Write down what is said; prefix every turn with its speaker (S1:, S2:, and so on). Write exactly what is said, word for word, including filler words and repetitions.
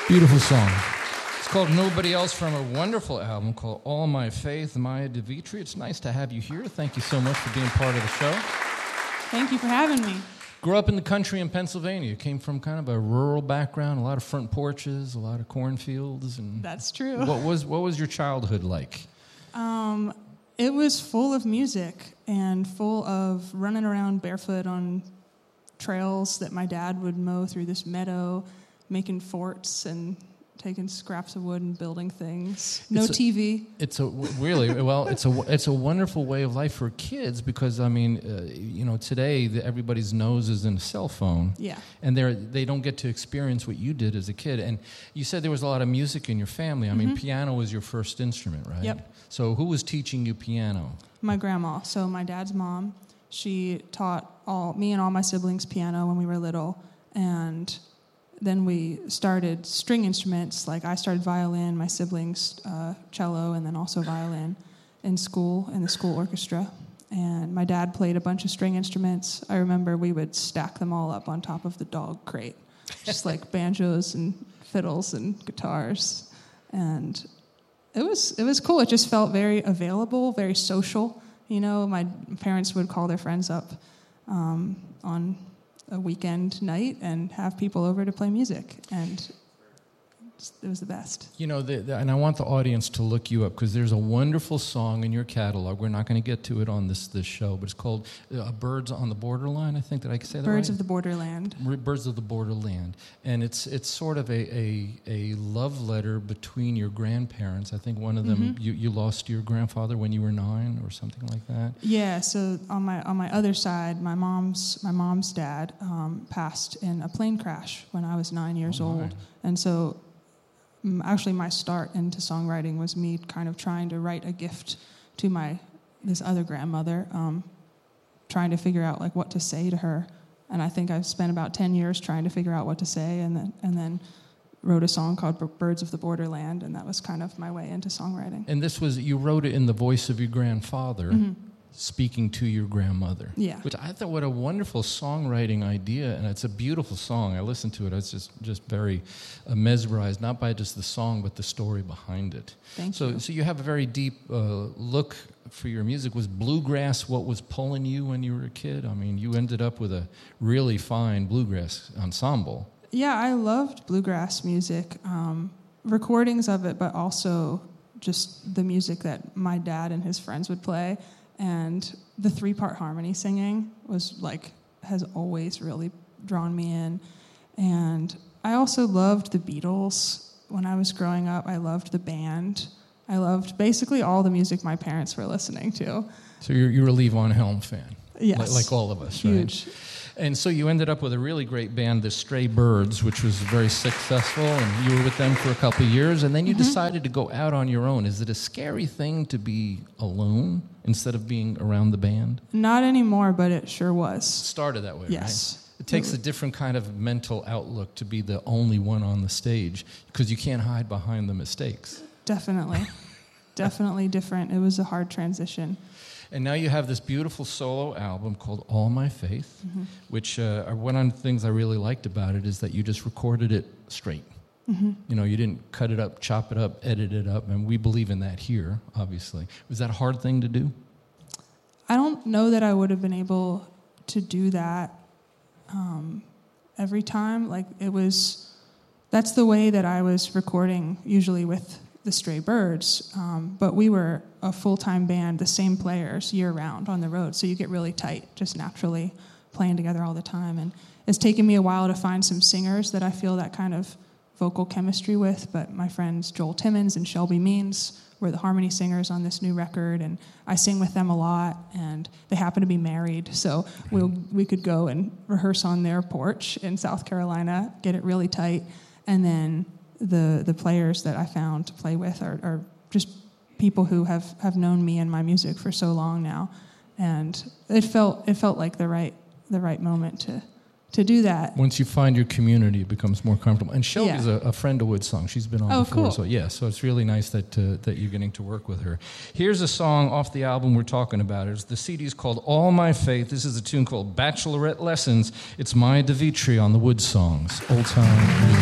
S1: Beautiful song. It's called Nobody Else from a wonderful album called All My Faith, Maya DeVitri. It's nice to have you here. Thank you so much for being part of the show.
S2: Thank you for having me.
S1: Grew up in the country in Pennsylvania. Came from kind of a rural background, a lot of front porches, a lot of cornfields. And
S2: That's true.
S1: What was what was your childhood like?
S2: Um, it was full of music and full of running around barefoot on trails that my dad would mow through this meadow, making forts and taking scraps of wood and building things. No
S1: It's a-
S2: T V.
S1: It's a really well. It's a it's a wonderful way of life for kids because I mean, uh, you know, today the, everybody's nose is in a cell phone.
S2: Yeah.
S1: And they they don't get to experience what you did as a kid. And you said there was a lot of music in your family. I mean, piano was your first instrument, right?
S2: Yep.
S1: So who was teaching you piano?
S2: My grandma, so my dad's mom, she taught all me and all my siblings piano when we were little, and then we started string instruments. Like I started violin, my siblings uh, cello, and then also violin in school, in the school orchestra. And my dad played a bunch of string instruments. I remember we would stack them all up on top of the dog crate, just like banjos and fiddles and guitars. And it was it was cool. It just felt very available, very social. You know, my parents would call their friends up um, on a weekend night and have people over to play music, and it was the best.
S1: You know, the, the, and I want the audience to look you up because there's a wonderful song in your catalog. We're not going to get to it on this this show, but it's called uh, "Birds on the Borderline." I think that I can say that
S2: Birds
S1: right?
S2: of the Borderland.
S1: Birds of the Borderland, and it's it's sort of a, a, a love letter between your grandparents. I think one of them
S2: Mm-hmm.
S1: you, you lost your grandfather when you were nine or something like that.
S2: Yeah. So on my on my other side, my mom's my mom's dad um, passed in a plane crash when I was nine years
S1: Oh, my.
S2: old, and so mm, actually my start into songwriting was me kind of trying to write a gift to my this other grandmother, um, trying to figure out like what to say to her. And I think I've spent about ten years trying to figure out what to say, and then and then wrote a song called B- Birds of the Borderland, and that was kind of my way into songwriting.
S1: And this was you wrote it in the voice of your grandfather. Speaking to your grandmother.
S2: Yeah.
S1: Which I thought, what a wonderful songwriting idea, and it's a beautiful song. I listened to it. I was just, just very uh, mesmerized, not by just the song, but the story behind it.
S2: Thank
S1: so,
S2: you.
S1: So you have a very deep uh, look for your music. Was bluegrass what was pulling you when you were a kid? I mean, you ended up with a really fine bluegrass ensemble.
S2: Yeah, I loved bluegrass music, um, recordings of it, but also just the music that my dad and his friends would play. And the three-part harmony singing was like, has always really drawn me in. And I also loved the Beatles when I was growing up. I loved the band. I loved basically all the music my parents were listening to.
S1: So you're, you're a Lee Von Helm fan.
S2: Yes.
S1: Like, like all of us,
S2: Huge.
S1: right? And so you ended up with a really great band, the Stray Birds, which was very successful, and you were with them for a couple of years, and then you mm-hmm. decided to go out on your own. Is it a scary thing to be alone instead of being around the band?
S2: Not anymore, but it sure was.
S1: Started that way,
S2: yes.
S1: right? It takes a different kind of mental outlook to be the only one on the stage because you can't hide behind the mistakes.
S2: Definitely. Definitely different. It was a hard transition.
S1: And now you have this beautiful solo album called All My Faith, mm-hmm. which uh, are one of the things I really liked about it is that you just recorded it straight. Mm-hmm. You know, you didn't cut it up, chop it up, edit it up, and we believe in that here, obviously. Was that a hard thing to do?
S2: I don't know that I would have been able to do that um, every time. Like, it was, that's the way that I was recording usually with the Stray Birds, um, but we were a full-time band, the same players year-round on the road, so you get really tight just naturally playing together all the time. And it's taken me a while to find some singers that I feel that kind of vocal chemistry with, but my friends Joel Timmons and Shelby Means were the harmony singers on this new record, and I sing with them a lot, and they happen to be married, so we'll, we could go and rehearse on their porch in South Carolina, get it really tight, and then the the players that I found to play with are, are just people who have, have known me and my music for so long now, and it felt it felt like the right the right moment to to do that.
S1: Once you find your community, it becomes more comfortable. And Shelby's
S2: Yeah.
S1: a, a friend of Woodsong. She's been on
S2: Oh,
S1: before,
S2: cool.
S1: so yeah. So it's really nice that uh, that you're getting to work with her. Here's a song off the album we're talking about. It's the C D's called All My Faith. This is a tune called Bachelorette Lessons. It's Maya DeVitri on the Woodsongs. Old time.